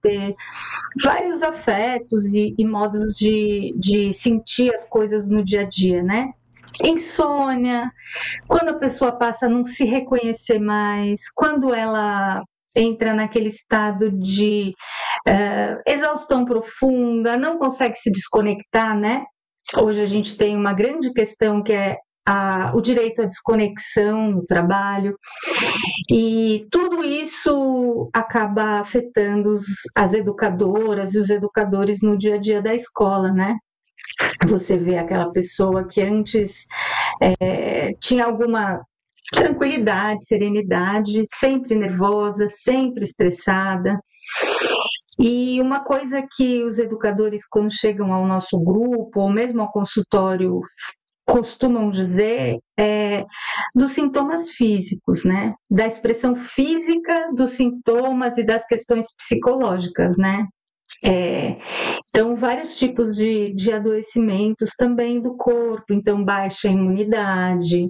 ter vários afetos e modos de sentir as coisas no dia a dia, né? Insônia, quando a pessoa passa a não se reconhecer mais, quando ela entra naquele estado de exaustão profunda, não consegue se desconectar, né? Hoje a gente tem uma grande questão que é o direito à desconexão no trabalho, e tudo isso acaba afetando as educadoras e os educadores no dia a dia da escola, né? Você vê aquela pessoa que antes tinha alguma tranquilidade, serenidade, sempre nervosa, sempre estressada. E uma coisa que os educadores, quando chegam ao nosso grupo, ou mesmo ao consultório, costumam dizer dos sintomas físicos, né? Da expressão física dos sintomas e das questões psicológicas, né? Então, vários tipos de adoecimentos também do corpo, então baixa imunidade,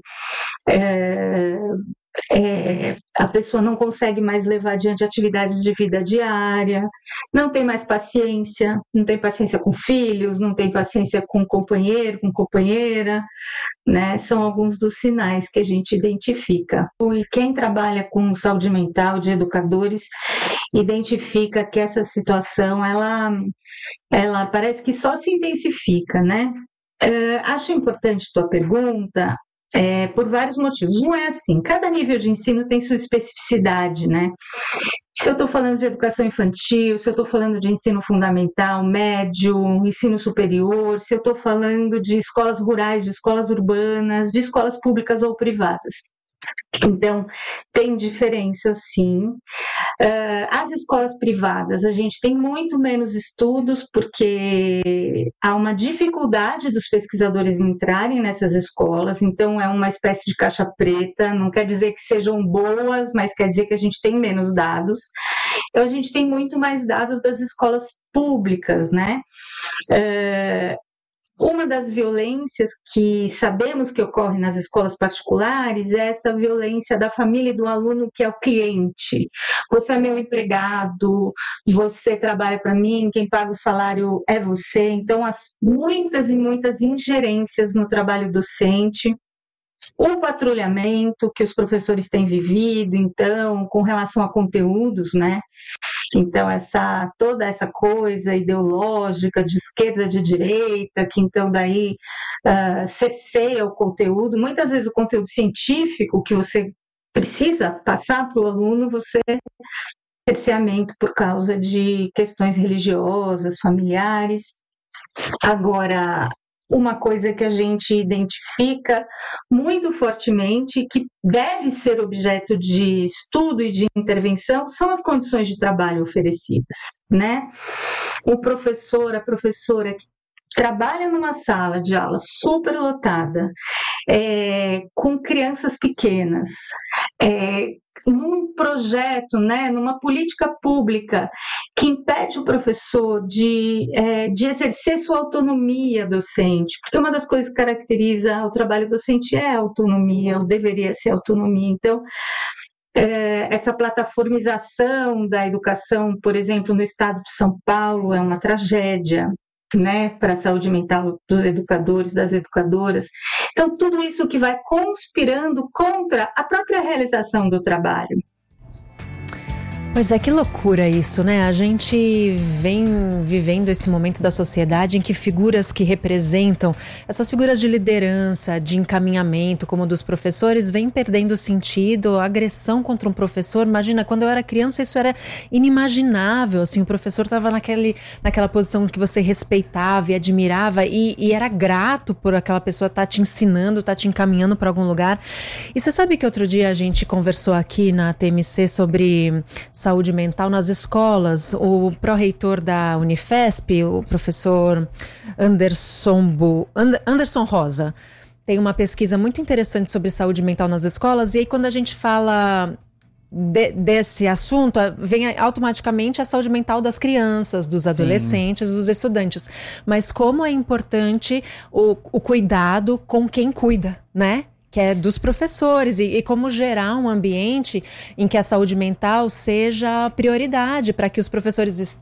a pessoa não consegue mais levar adiante atividades de vida diária, não tem mais paciência, não tem paciência com filhos, não tem paciência com companheiro, com companheira, né? São alguns dos sinais que a gente identifica. E quem trabalha com saúde mental de educadores identifica que essa situação, ela parece que só se intensifica, né? Acho importante tua pergunta, por vários motivos. Um é assim, cada nível de ensino tem sua especificidade, né? Se eu estou falando de educação infantil, se eu estou falando de ensino fundamental, médio, ensino superior, se eu estou falando de escolas rurais, de escolas urbanas, de escolas públicas ou privadas. Então, tem diferença, sim. As escolas privadas, a gente tem muito menos estudos, porque há uma dificuldade dos pesquisadores entrarem nessas escolas, então é uma espécie de caixa preta, não quer dizer que sejam boas, mas quer dizer que a gente tem menos dados. Então, a gente tem muito mais dados das escolas públicas, né? Uma das violências que sabemos que ocorre nas escolas particulares é essa violência da família e do aluno, que é o cliente. Você é meu empregado, você trabalha para mim, quem paga o salário é você. Então, muitas e muitas ingerências no trabalho docente. O patrulhamento que os professores têm vivido, então, com relação a conteúdos, né? Então, toda essa coisa ideológica de esquerda, de direita, que então daí cerceia o conteúdo, muitas vezes o conteúdo científico que você precisa passar para o aluno, você cerceamento por causa de questões religiosas, familiares. Agora, uma coisa que a gente identifica muito fortemente, que deve ser objeto de estudo e de intervenção, são as condições de trabalho oferecidas, né? O professor, a professora que trabalha numa sala de aula superlotada, com crianças pequenas, num projeto, né, numa política pública que impede o professor de exercer sua autonomia docente, porque uma das coisas que caracteriza o trabalho docente é a autonomia, ou deveria ser a autonomia. Então, essa plataformização da educação, por exemplo, no estado de São Paulo, é uma tragédia, né, para a saúde mental dos educadores, das educadoras. Então, tudo isso que vai conspirando contra a própria realização do trabalho. Pois é, que loucura isso, né? A gente vem vivendo esse momento da sociedade em que figuras que representam, essas figuras de liderança, de encaminhamento, como dos professores, vêm perdendo sentido. A agressão contra um professor, imagina, quando eu era criança isso era inimaginável, assim, o professor estava naquela posição que você respeitava e admirava e era grato por aquela pessoa estar te ensinando, estar te encaminhando para algum lugar. E você sabe que outro dia a gente conversou aqui na TMC sobre saúde mental nas escolas. O pró-reitor da Unifesp, o professor Anderson Rosa, tem uma pesquisa muito interessante sobre saúde mental nas escolas, e aí quando a gente fala desse assunto, vem automaticamente a saúde mental das crianças, dos adolescentes, dos estudantes. Mas como é importante o cuidado com quem cuida, né? Que é dos professores, e como gerar um ambiente em que a saúde mental seja prioridade, para que os professores